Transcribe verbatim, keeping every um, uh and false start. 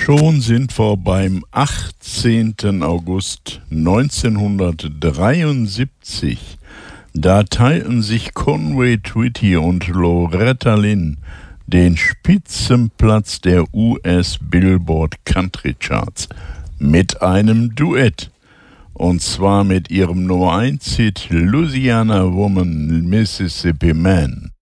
Schon sind wir beim achtzehnten August neunzehnhundertdreiundsiebzig. Da teilten sich Conway Twitty und Loretta Lynn den Spitzenplatz der U S Billboard Country Charts mit einem Duett. Und zwar mit ihrem Nummer eins Hit Louisiana Woman, Mississippi Man.